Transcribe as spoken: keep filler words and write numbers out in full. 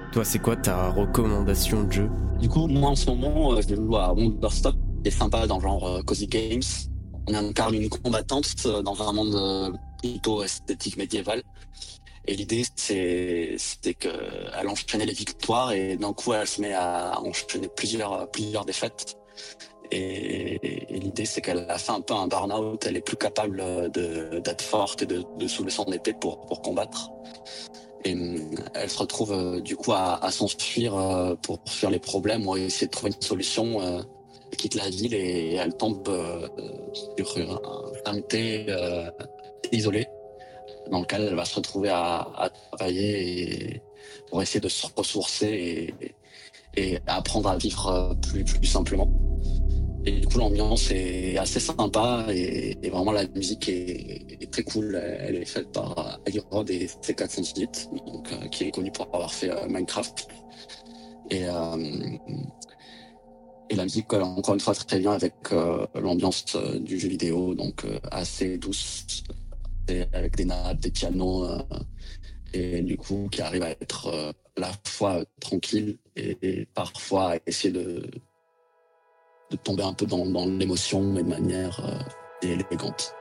Toi, c'est quoi ta recommandation de jeu? Du coup, moi en ce moment, euh, je joue à Wonderstop, qui est sympa dans le genre euh, Cozy Games. On incarne une combattante euh, dans un monde euh, plutôt esthétique médiéval. Et l'idée, c'est, c'est qu'elle enchaînait les victoires et d'un coup, elle se met à enchaîner plusieurs, plusieurs défaites. Et, et l'idée, c'est qu'elle a fait un peu un burn-out. Elle est plus capable de, d'être forte et de, de soulever son épée pour, pour combattre. Et hum, elle se retrouve euh, du coup à, à s'enfuir euh, pour fuir les problèmes ou essayer de trouver une solution. Euh, elle quitte la ville et elle tombe euh, sur un comité euh, isolé dans lequel elle va se retrouver à, à travailler et, pour essayer de se ressourcer et, et apprendre à vivre plus, plus simplement. Et du coup, l'ambiance est assez sympa et, et vraiment la musique est, est très cool. Elle est faite par Ali Rod et C quatre cent dix-huit, donc, euh, qui est connu pour avoir fait euh, Minecraft. Et, euh, et la musique colle encore une fois très bien avec euh, l'ambiance euh, du jeu vidéo, donc euh, assez douce, et avec des nappes, des pianos, euh, et du coup qui arrive à être euh, à la fois euh, tranquille et, et parfois à essayer de, de tomber un peu dans, dans l'émotion, mais de manière euh, élégante.